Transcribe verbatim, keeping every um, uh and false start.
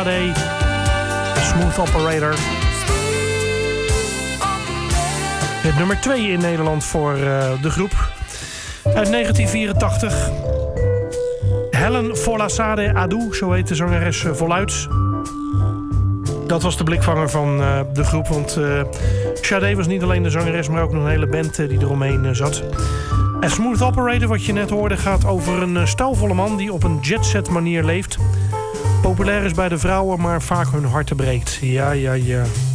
Sade, Smooth Operator. Het nummer twee in Nederland voor uh, de groep. Uit negentien vierentachtig. Helen Folasade Adou, zo heet de zangeres uh, voluit. Dat was de blikvanger van uh, de groep. Want uh, Sade was niet alleen de zangeres, maar ook nog een hele band uh, die eromheen uh, zat. En Smooth Operator, wat je net hoorde, gaat over een uh, stijlvolle man die op een jetset manier leeft. Populair is bij de vrouwen, maar vaak hun harten breekt. Ja, ja, ja.